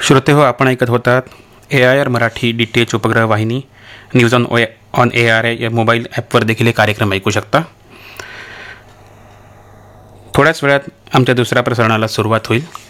श्रोते हो, आपण ऐकत होतात AIR मराठी DTH उपग्रह वाहिनी न्यूज ऑन AIR या मोबाईल ॲपवर देखील हे कार्यक्रम ऐकू शकता. थोड्याच वेळात आमच्या दुसऱ्या प्रसारणाला सुरुवात होईल.